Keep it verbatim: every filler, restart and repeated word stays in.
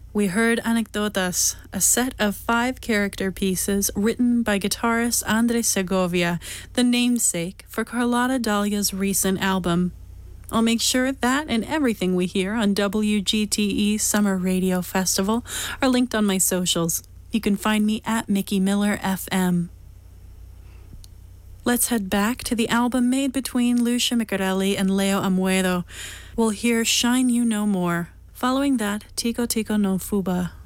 We heard Anecdotas, a set of five character pieces written by guitarist Andres Segovia, the namesake for Carlotta Dalia's recent album. I'll make sure that and everything we hear on W G T E Summer Radio Festival are linked on my socials. You can find me at Mickey Miller F M. Let's head back to the album made between Lucia Micarelli and Leo Amuedo. We'll hear Shine You No More. Following that, Tico Tico no Fuba.